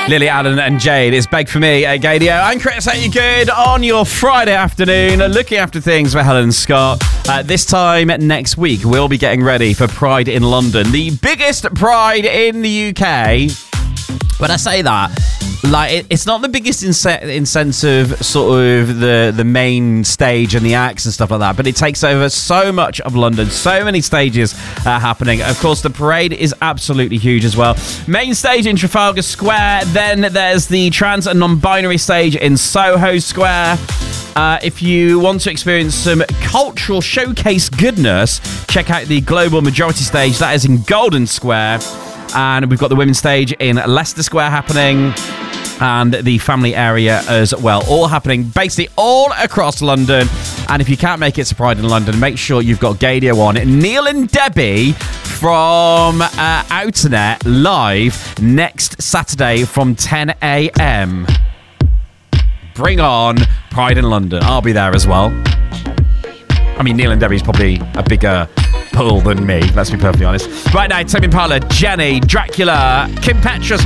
Lily Allen and Jade. It's Beg For Me at Gadio. I'm Chris. How you good on your Friday afternoon? Looking after things for Helen Scott. This time next week, we'll be getting ready for Pride in London, the biggest Pride in the UK. When I say that, like, it's not the biggest in sense of sort of the main stage and the acts and stuff like that, but it takes over so much of London, so many stages happening. Of course, the parade is absolutely huge as well. Main stage in Trafalgar Square, then there's the trans and non-binary stage in Soho Square. If you want to experience some cultural showcase goodness, check out the Global Majority stage. That is in Golden Square. And we've got the women's stage in Leicester Square happening, and the family area as well, all happening basically all across London. And if you can't make it to Pride in London, make sure you've got Gadio on. Neil and Debbie from Outernet live next Saturday from 10 a.m. Bring on Pride in London. I'll be there as well. I mean, Neil and Debbie's probably a bigger pull than me, let's be perfectly honest. Right now, Tame Impala, Jenny, Dracula, Kim Petras,